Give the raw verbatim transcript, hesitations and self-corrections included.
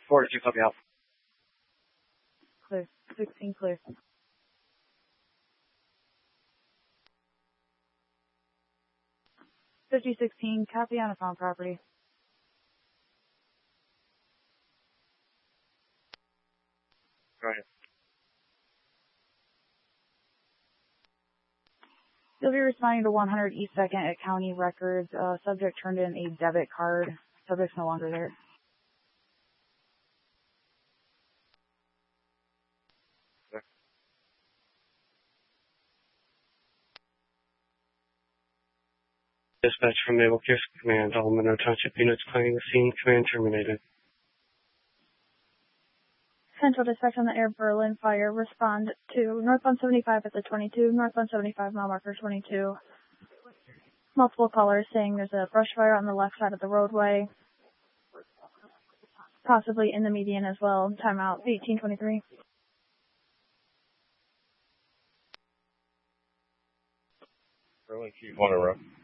forty-two, copy out. Clear. sixteen clear. fifty sixteen, copy on a found property. Go ahead. You'll be responding to one hundred East second at County Records. Uh, subject turned in a debit card. Subject's no longer there. Dispatch from Naval Care Command. All Monroe Township units planning the scene. Command terminated. Central Dispatch on the Air Berlin Fire. Respond to northbound seventy-five at the twenty-two, northbound seventy-five, mile marker twenty-two. Multiple callers saying there's a brush fire on the left side of the roadway, possibly in the median as well. Timeout eighteen twenty-three. Berlin Chief, one in a row.